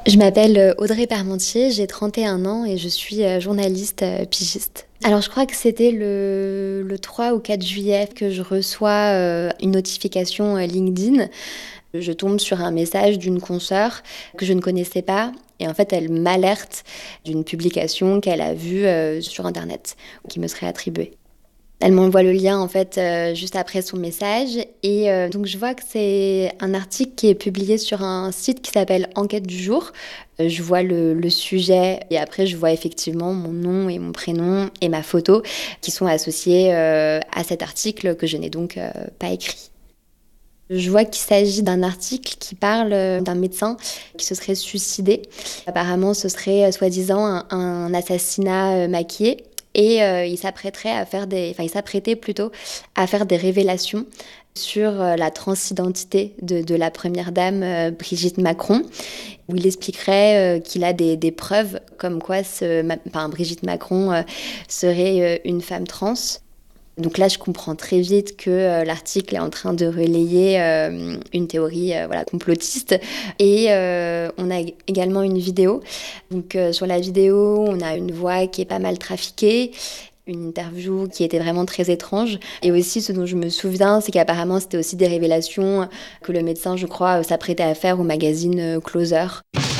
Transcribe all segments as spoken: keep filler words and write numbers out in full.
Je m'appelle euh, Audrey Parmentier, j'ai trente et un ans et je suis euh, journaliste euh, pigiste. Alors je crois que c'était le, le trois ou quatre juillet que je reçois euh, une notification euh, LinkedIn. Je tombe sur un message d'une consoeur que je ne connaissais pas et en fait elle m'alerte d'une publication qu'elle a vue euh, sur Internet qui me serait attribuée. Elle m'envoie le lien en fait euh, juste après son message et euh, donc je vois que c'est un article qui est publié sur un site qui s'appelle Enquête du jour. Euh, je vois le, le sujet et après je vois effectivement mon nom et mon prénom et ma photo qui sont associés euh, à cet article que je n'ai donc euh, pas écrit. Je vois qu'il s'agit d'un article qui parle euh, d'un médecin qui se serait suicidé. Apparemment, ce serait euh, soi-disant un, un assassinat euh, maquillé. Et euh, il s'apprêterait à faire des, enfin, il s'apprêtait plutôt à faire des révélations sur euh, la transidentité de, de la première dame euh, Brigitte Macron, où il expliquerait euh, qu'il a des, des preuves comme quoi ce, ma, enfin, Brigitte Macron euh, serait euh, une femme trans. Donc là, je comprends très vite que euh, l'article est en train de relayer euh, une théorie euh, voilà, complotiste. Et euh, on a également une vidéo. Donc euh, sur la vidéo, on a une voix qui est pas mal trafiquée, une interview qui était vraiment très étrange. Et aussi, ce dont je me souviens, c'est qu'apparemment, c'était aussi des révélations que le médecin, je crois, s'apprêtait à faire au magazine euh, Closer.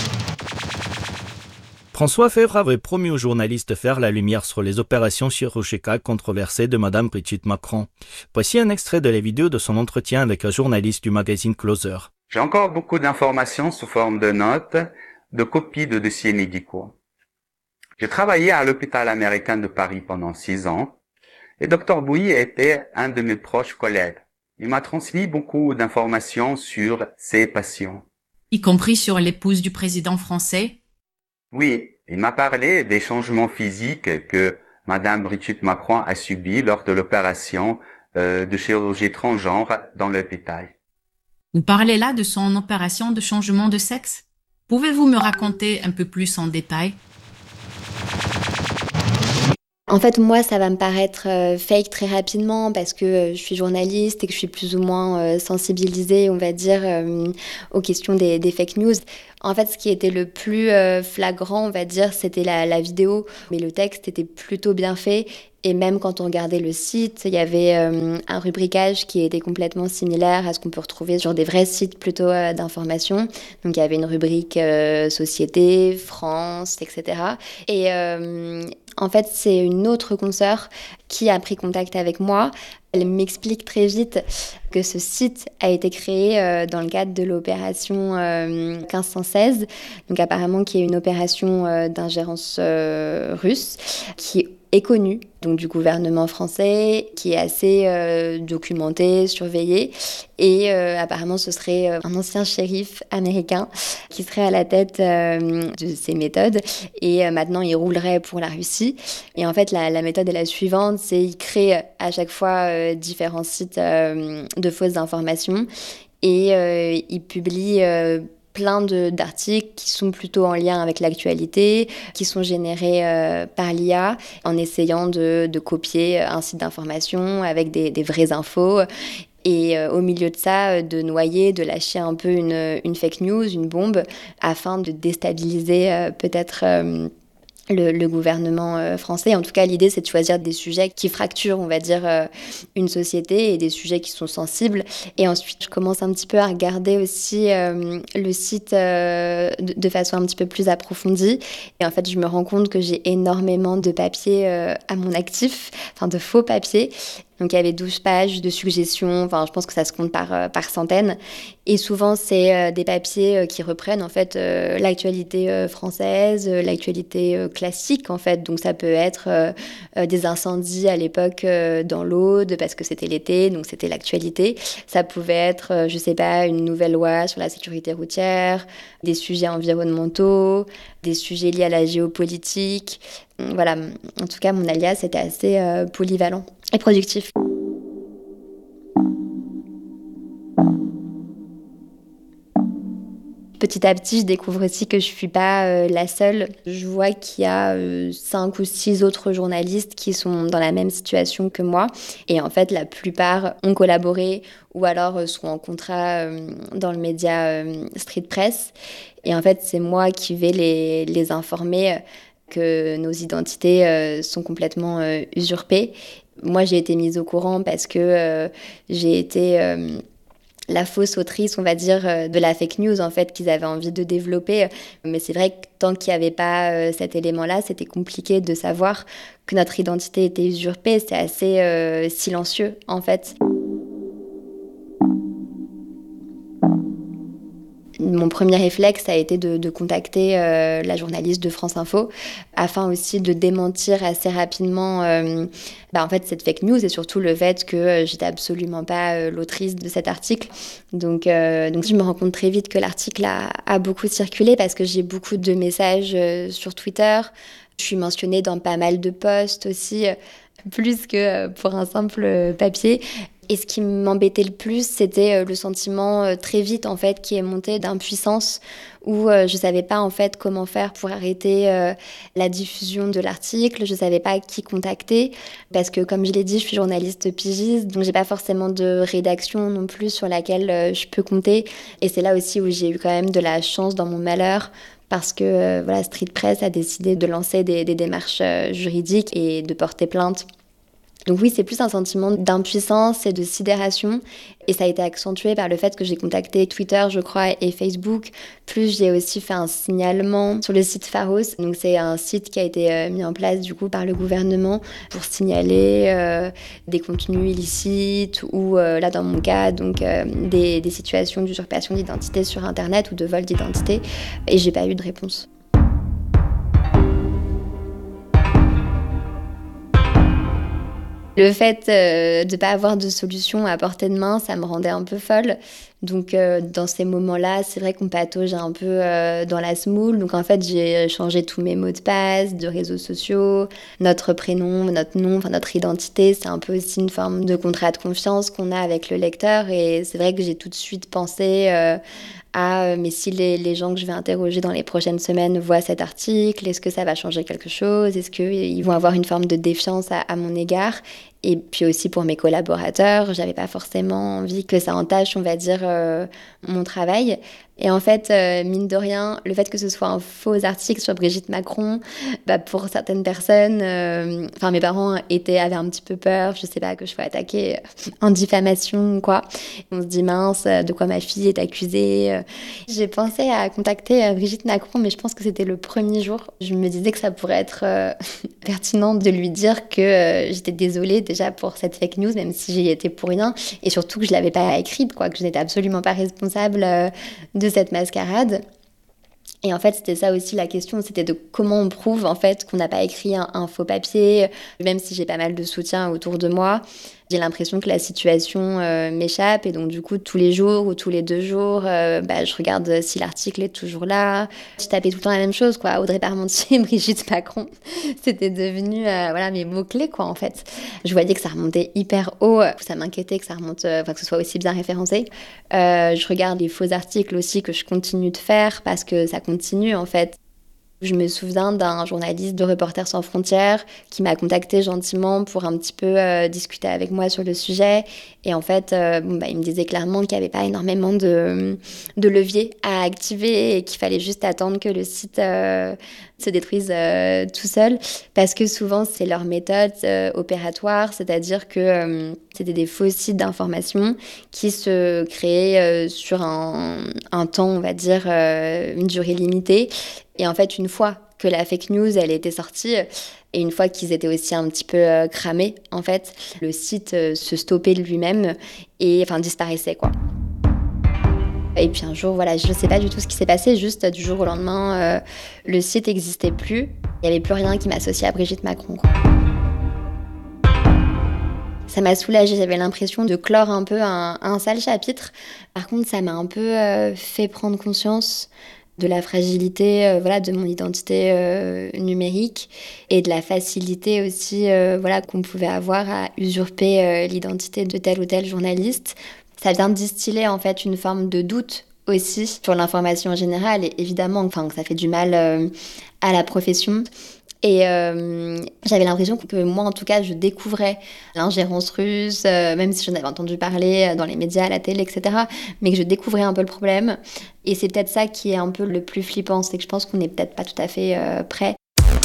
François Febvre avait promis aux journalistes de faire la lumière sur les opérations chirurgicales controversées de Madame Brigitte Macron. Voici un extrait de la vidéo de son entretien avec un journaliste du magazine Closer. J'ai encore beaucoup d'informations sous forme de notes, de copies de dossiers médicaux. J'ai travaillé à l'hôpital américain de Paris pendant six ans et docteur Bouy était un de mes proches collègues. Il m'a transmis beaucoup d'informations sur ses patients. Y compris sur l'épouse du président français? Oui, il m'a parlé des changements physiques que Madame Brigitte Macron a subis lors de l'opération euh, de chirurgie transgenre dans l'hôpital. Vous parlez là de son opération de changement de sexe? Pouvez-vous me raconter un peu plus en détail? En fait, moi, ça va me paraître euh, fake très rapidement parce que euh, je suis journaliste et que je suis plus ou moins euh, sensibilisée, on va dire, euh, aux questions des, des fake news. En fait, ce qui était le plus euh, flagrant, on va dire, c'était la, la vidéo. Mais le texte était plutôt bien fait. Et même quand on regardait le site, il y avait euh, un rubricage qui était complètement similaire à ce qu'on peut retrouver sur des vrais sites plutôt euh, d'information. Donc il y avait une rubrique euh, société, France, et cetera. Et euh, en fait, c'est une autre consoeur qui a pris contact avec moi. Elle m'explique très vite que ce site a été créé euh, dans le cadre de l'opération euh, mille cinq cent seize, donc apparemment qui est une opération euh, d'ingérence euh, russe qui est connue donc du gouvernement français, qui est assez euh, documentée, surveillée, et euh, apparemment ce serait euh, un ancien shérif américain qui serait à la tête euh, de ces méthodes, et euh, maintenant il roulerait pour la Russie. Et en fait la, la méthode est la suivante, c'est il crée à chaque fois euh, différents sites euh, de fausses informations, et euh, il publie euh, plein de, d'articles qui sont plutôt en lien avec l'actualité, qui sont générés euh, par l'I A, en essayant de, de copier un site d'information avec des, des vraies infos. Et euh, au milieu de ça, euh, de noyer, de lâcher un peu une, une fake news, une bombe, afin de déstabiliser euh, peut-être euh, le, le gouvernement euh, français. En tout cas, l'idée, c'est de choisir des sujets qui fracturent, on va dire, euh, une société, et des sujets qui sont sensibles. Et ensuite, je commence un petit peu à regarder aussi euh, le site euh, de, de façon un petit peu plus approfondie. Et en fait, je me rends compte que j'ai énormément de papiers euh, à mon actif, enfin de faux papiers. Donc il y avait douze pages de suggestions, enfin je pense que ça se compte par, euh, par centaines. Et souvent c'est euh, des papiers euh, qui reprennent en fait euh, l'actualité euh, française, euh, l'actualité euh, classique en fait. Donc ça peut être euh, euh, des incendies à l'époque euh, dans l'Aude parce que c'était l'été, donc c'était l'actualité. Ça pouvait être, euh, je sais pas, une nouvelle loi sur la sécurité routière, des sujets environnementaux, des sujets liés à la géopolitique. Voilà, en tout cas mon alias était assez euh, polyvalent et productif. Petit à petit, je découvre aussi que je suis pas euh, la seule. Je vois qu'il y a euh, cinq ou six autres journalistes qui sont dans la même situation que moi. Et en fait, la plupart ont collaboré ou alors euh, sont en contrat euh, dans le média euh, Street Press. Et en fait, c'est moi qui vais les, les informer que nos identités euh, sont complètement euh, usurpées. Moi, j'ai été mise au courant parce que euh, j'ai été... Euh, la fausse autrice, on va dire, de la fake news, en fait, qu'ils avaient envie de développer. Mais c'est vrai que tant qu'il n'y avait pas euh, cet élément-là, c'était compliqué de savoir que notre identité était usurpée. C'est assez euh, silencieux, en fait. Mon premier réflexe a été de, de contacter euh, la journaliste de France Info afin aussi de démentir assez rapidement euh, bah, en fait, cette fake news et surtout le fait que euh, j'étais absolument pas euh, l'autrice de cet article. Donc, euh, donc je me rends compte très vite que l'article a, a beaucoup circulé parce que j'ai beaucoup de messages euh, sur Twitter. Je suis mentionnée dans pas mal de posts aussi, euh, plus que pour un simple papier. Et ce qui m'embêtait le plus, c'était le sentiment très vite en fait qui est monté d'impuissance où je savais pas en fait comment faire pour arrêter la diffusion de l'article, je savais pas qui contacter parce que comme je l'ai dit, je suis journaliste pigiste, donc j'ai pas forcément de rédaction non plus sur laquelle je peux compter. Et c'est là aussi où j'ai eu quand même de la chance dans mon malheur. Parce que euh, voilà, Street Press a décidé de lancer des, des démarches euh, juridiques et de porter plainte. Donc oui, c'est plus un sentiment d'impuissance et de sidération. Et ça a été accentué par le fait que j'ai contacté Twitter, je crois, et Facebook. Plus j'ai aussi fait un signalement sur le site Pharos. Donc c'est un site qui a été euh, mis en place du coup par le gouvernement pour signaler euh, des contenus illicites ou euh, là dans mon cas, donc euh, des, des situations d'usurpation d'identité sur Internet ou de vol d'identité. Et j'ai pas eu de réponse. Le fait euh, de ne pas avoir de solution à portée de main, ça me rendait un peu folle. Donc euh, dans ces moments-là, c'est vrai qu'on patauge un peu euh, dans la semoule. Donc en fait, j'ai changé tous mes mots de passe, de réseaux sociaux, notre prénom, notre nom, enfin notre identité. C'est un peu aussi une forme de contrat de confiance qu'on a avec le lecteur. Et c'est vrai que j'ai tout de suite pensé euh, à mais si les, les gens que je vais interroger dans les prochaines semaines voient cet article, est-ce que ça va changer quelque chose? Est-ce qu'ils vont avoir une forme de défiance à, à mon égard? Et puis aussi pour mes collaborateurs, j'avais pas forcément envie que ça entache, on va dire, euh, mon travail. Et en fait, euh, mine de rien, le fait que ce soit un faux article sur Brigitte Macron, bah pour certaines personnes, euh, enfin mes parents étaient, avaient un petit peu peur, je sais pas, que je sois attaquée en diffamation ou quoi. On se dit mince, de quoi ma fille est accusée. J'ai pensé à contacter Brigitte Macron, mais je pense que c'était le premier jour. Je me disais que ça pourrait être euh, pertinent de lui dire que euh, j'étais désolée déjà pour cette fake news, même si j'y étais pour rien, et surtout que je l'avais pas écrite, quoi, que je n'étais absolument pas responsable euh, de cette mascarade. Et en fait, c'était ça aussi la question, c'était de comment on prouve en fait qu'on n'a pas écrit un, un faux papier, même si j'ai pas mal de soutien autour de moi. J'ai l'impression que la situation euh, m'échappe et donc du coup tous les jours ou tous les deux jours, euh, bah, je regarde si l'article est toujours là. Je tapais tout le temps la même chose, quoi. Audrey Parmentier, Brigitte Macron, c'était devenu euh, voilà mes mots clés, quoi, en fait. Je voyais que ça remontait hyper haut, ça m'inquiétait que ça remonte, euh, que ce soit aussi bien référencé. Euh, je regarde les faux articles aussi que je continue de faire parce que ça continue en fait. Je me souviens d'un journaliste de Reporters sans frontières qui m'a contacté gentiment pour un petit peu euh, discuter avec moi sur le sujet. Et en fait, euh, bon, bah, il me disait clairement qu'il n'y avait pas énormément de, de leviers à activer et qu'il fallait juste attendre que le site euh, se détruise euh, tout seul. Parce que souvent, c'est leur méthode euh, opératoire, c'est-à-dire que euh, c'était des faux sites d'information qui se créaient euh, sur un, un temps, on va dire, euh, une durée limitée. Et en fait, une fois que la fake news, elle était sortie, et une fois qu'ils étaient aussi un petit peu euh, cramés, en fait, le site euh, se stoppait de lui-même et enfin disparaissait, quoi. Et puis un jour, voilà, je ne sais pas du tout ce qui s'est passé, juste du jour au lendemain, euh, le site n'existait plus. Il n'y avait plus rien qui m'associait à Brigitte Macron, quoi. Ça m'a soulagée, j'avais l'impression de clore un peu un, un sale chapitre. Par contre, ça m'a un peu euh, fait prendre conscience de la fragilité euh, voilà, de mon identité euh, numérique et de la facilité aussi euh, voilà, qu'on pouvait avoir à usurper euh, l'identité de tel ou tel journaliste. Ça vient distiller en fait une forme de doute aussi sur l'information en général, et évidemment, enfin, que ça fait du mal euh, à la profession. Et euh, j'avais l'impression que moi, en tout cas, je découvrais l'ingérence russe, euh, même si j'en avais entendu parler dans les médias, à la télé, et cetera, mais que je découvrais un peu le problème. Et c'est peut-être ça qui est un peu le plus flippant, c'est que je pense qu'on n'est peut-être pas tout à fait euh, prêt